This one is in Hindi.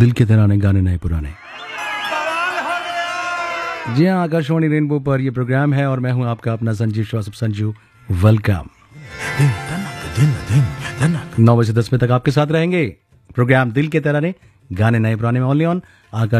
दिल के तराने गाने नए पुराने। जी हाँ, आकाशवाणी रेनबो पर ये प्रोग्राम है और मैं हूं आपका अपना संजीव श्रीवास्तव। संजू, वेलकम। 9 बजे से 10 बजे तक आपके साथ रहेंगे प्रोग्राम दिल के तराने गाने नए पुराने में, ओनली ऑन आकाश